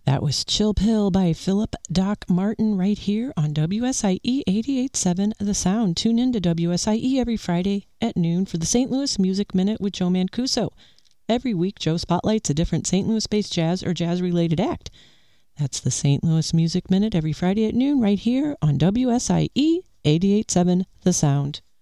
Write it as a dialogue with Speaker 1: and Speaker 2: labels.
Speaker 1: That was Chill Pill by Philip Doc Martin right here on WSIE 88.7 The Sound. Tune in to WSIE every Friday at noon for the St. Louis Music Minute with Joe Mancuso. Every week, Joe spotlights a different St. Louis-based jazz or jazz-related act. That's the St. Louis Music Minute every Friday at noon right here on WSIE 88.7 The Sound.